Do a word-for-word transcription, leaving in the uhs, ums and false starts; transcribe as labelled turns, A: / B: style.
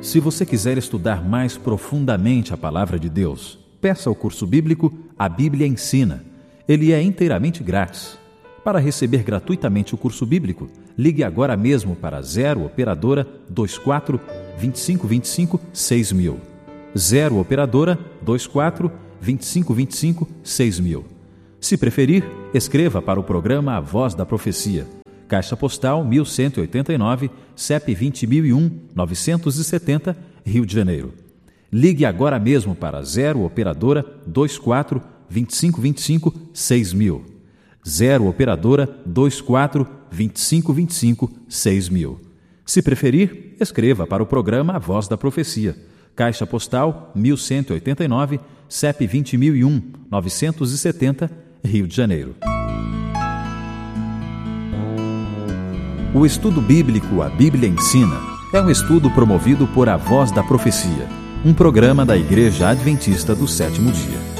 A: Se você quiser estudar mais profundamente a Palavra de Deus, peça ao curso bíblico A Bíblia Ensina. Ele é inteiramente grátis. Para receber gratuitamente o curso bíblico, ligue agora mesmo para zero Operadora vinte e quatro, vinte e cinco vinte e cinco, seis mil. zero Operadora vinte e quatro, vinte e cinco vinte e cinco, seis mil. Se preferir, escreva para o programa A Voz da Profecia. Caixa Postal mil cento e oitenta e nove, C E P vinte mil e um, novecentos e setenta, Rio de Janeiro. Ligue agora mesmo para zero Operadora vinte e quatro, vinte e cinco vinte e cinco, seis mil. zero Operadora vinte e quatro, vinte e cinco vinte e cinco, seis mil. Se preferir, escreva para o programa A Voz da Profecia. Caixa Postal mil cento e oitenta e nove, C E P vinte mil e um, novecentos e setenta, Rio de Janeiro. O estudo bíblico A Bíblia Ensina é um estudo promovido por A Voz da Profecia, um programa da Igreja Adventista do Sétimo Dia.